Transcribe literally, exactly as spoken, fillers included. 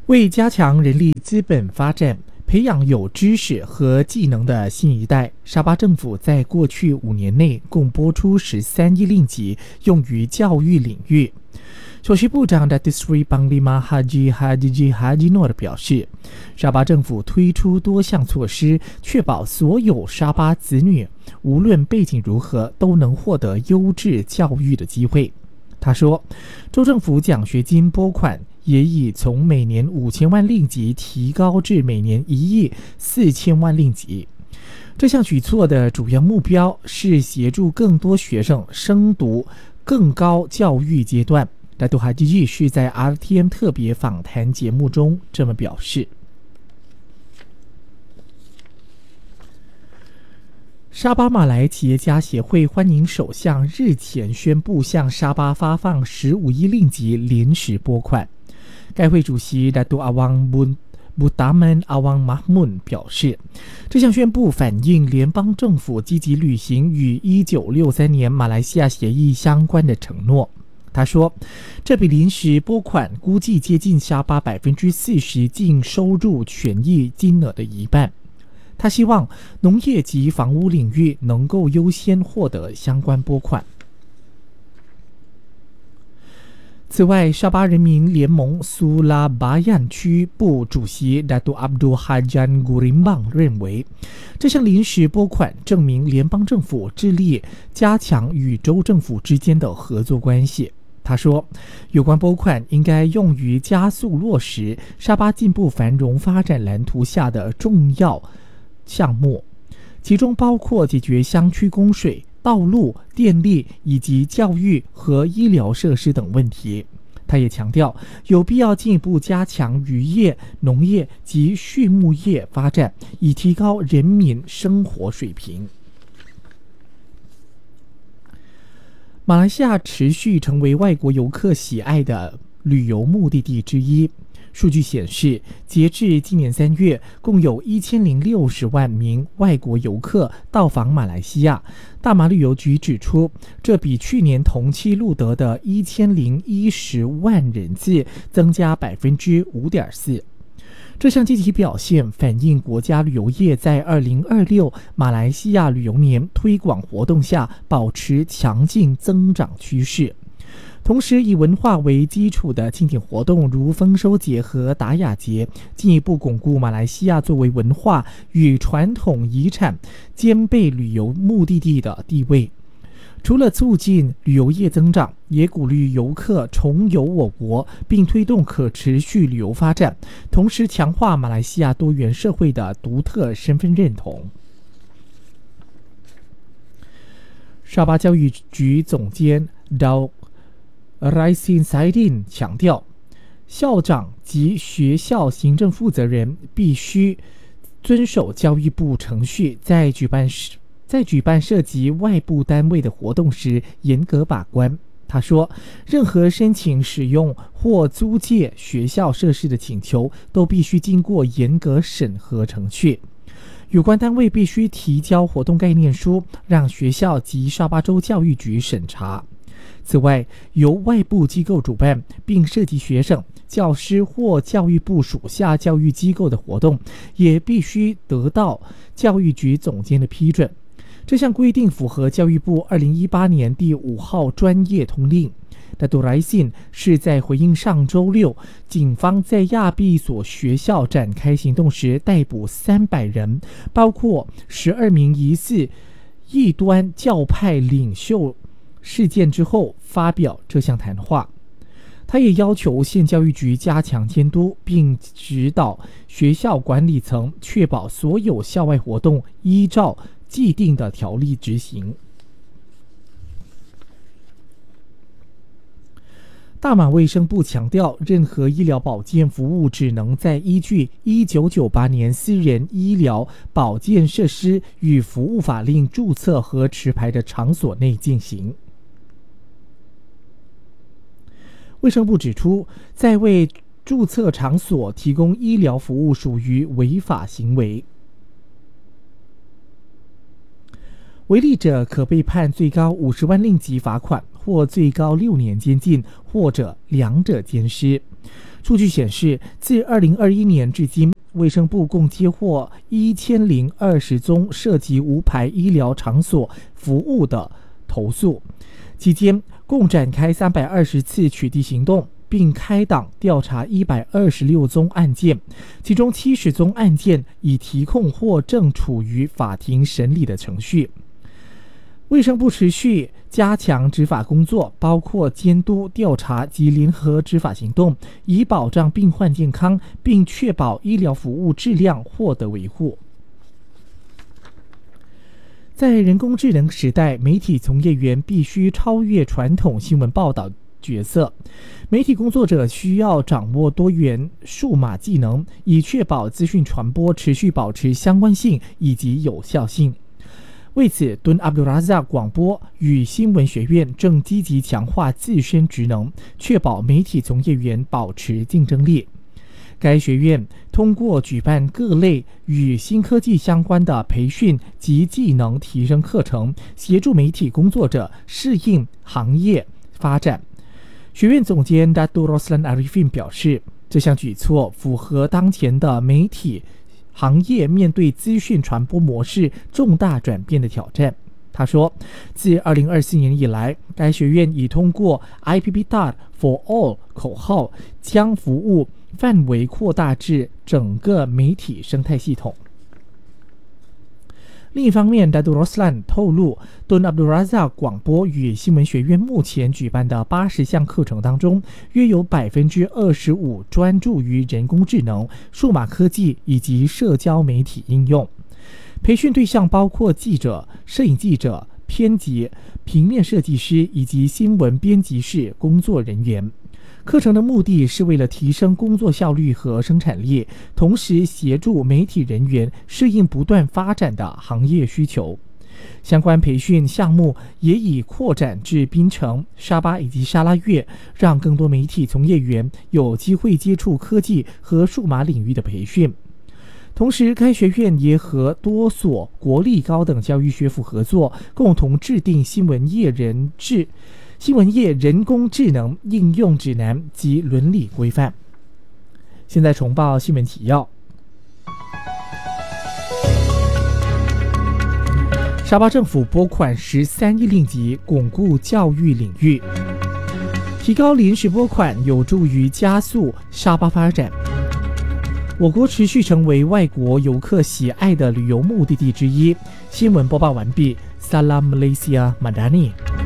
为加强人力资本发展，培养有知识和技能的新一代，沙巴政府在过去五年内共拨出十三亿令吉用于教育领域。首席部长 Datuk Seri Panglima Haji Hajiji Haji Noor 表示，沙巴政府推出多项措施，确保所有沙巴子女无论背景如何都能获得优质教育的机会。他说，州政府奖学金拨款也已从每年五千万令吉提高至每年一亿四千万令吉。这项举措的主要目标是协助更多学生升读更高教育阶段。大杜哈基基是在 R T M 特别访谈节目中这么表示。沙巴马来企业家协会欢迎首相日前宣布向沙巴发放十五亿令吉临时拨款。该会主席 Datuk Awang Butaman Awang Mahmud 表示，这项宣布反映联邦政府积极履行与一九六三年马来西亚协议相关的承诺。他说，这笔临时拨款估计接近沙巴百分之四十净收入权益金额的一半。他希望农业及房屋领域能够优先获得相关拨款。此外，沙巴人民联盟苏拉巴亚区部主席 Datuk Abdul Hajan Gurimbang 认为，这项临时拨款证明联邦政府致力加强与州政府之间的合作关系。他说，有关拨款应该用于加速落实沙巴进步繁荣发展蓝图下的重要项目，其中包括解决乡区供水、道路、电力以及教育和医疗设施等问题。他也强调，有必要进一步加强渔业、农业及畜牧业发展，以提高人民生活水平。马来西亚持续成为外国游客喜爱的旅游目的地之一。数据显示，截至今年三月，共有一千零六十万名外国游客到访马来西亚。大马旅游局指出，这比去年同期录得的一千零一十万人次增加百分之五点四。这项积极表现反映国家旅游业在二零二六马来西亚旅游年推广活动下保持强劲增长趋势。同时，以文化为基础的庆典活动如丰收节和达雅节，进一步巩固马来西亚作为文化与传统遗产兼备旅游目的地的地位。除了促进旅游业增长，也鼓励游客重游我国，并推动可持续旅游发展，同时强化马来西亚多元社会的独特身份认同。沙巴教育局总监 Daud Raisin Saidin 强调，校长及学校行政负责人必须遵守教育部程序，在举办在举办涉及外部单位的活动时严格把关。他说，任何申请使用或租借学校设施的请求都必须经过严格审核程序。有关单位必须提交活动概念书，让学校及沙巴州教育局审查。此外，由外部机构主办并涉及学生、教师或教育部属下教育机构的活动，也必须得到教育局总监的批准。这项规定符合教育部二零一八年第五号专业通令。Datuk Raisin 是在回应上周六警方在亚庇一所学校展开行动时逮捕三百人，包括十二名疑似异端教派领袖事件之后发表这项谈话。他也要求县教育局加强监督，并指导学校管理层确保所有校外活动依照既定的条例执行。大马卫生部强调，任何医疗保健服务只能在依据一九九八年私人医疗保健设施与服务法令注册和持牌的场所内进行。卫生部指出，在为注册场所提供医疗服务属于违法行为，违例者可被判最高五十万令吉罚款， 或最高六年监禁，或者两者兼施。数据显示，自二零二一年至今，卫生部共接获一千零二十宗涉及无牌医疗场所服务的投诉，期间共展开三百二十次取缔行动，并开档调查一百二十六宗案件，其中七十宗案件已提控或正处于法庭审理的程序。卫生部持续加强执法工作，包括监督、调查及联合执法行动，以保障病患健康，并确保医疗服务质量获得维护。在人工智能时代，媒体从业员必须超越传统新闻报道角色。媒体工作者需要掌握多元数码技能，以确保资讯传播持续保持相关性以及有效性。为此，敦阿卜杜拉萨广播与新闻学院正积极强化自身职能，确保媒体从业员保持竞争力。该学院通过举办各类与新科技相关的培训及技能提升课程，协助媒体工作者适应行业发展。学院总监 Dato Roslan Arifin 表示，这项举措符合当前的媒体行业面对资讯传播模式重大转变的挑战。他说，自二零二四年以来，该学院已通过 I P P D A R for All 口号，将服务范围扩大至整个媒体生态系统。另一方面， Dato Roslan 透露，敦阿卜杜拉萨广播与新闻学院目前举办的八十项课程当中，约有 百分之二十五 专注于人工智能、数码科技以及社交媒体应用。培训对象包括记者、摄影记者、编辑、平面设计师以及新闻编辑室工作人员。课程的目的是为了提升工作效率和生产力，同时协助媒体人员适应不断发展的行业需求。相关培训项目也已扩展至槟城、沙巴以及沙拉越，让更多媒体从业员有机会接触科技和数码领域的培训。同时，该学院也和多所国立高等教育学府合作，共同制定新闻业人智新闻业人工智能应用指南及伦理规范。现在重报新闻提要。沙巴政府拨款十三亿令吉，巩固教育领域，提高临时拨款有助于加速沙巴发展。我国持续成为外国游客喜爱的旅游目的地之一。新闻播报完毕。Salam Malaysia Madani。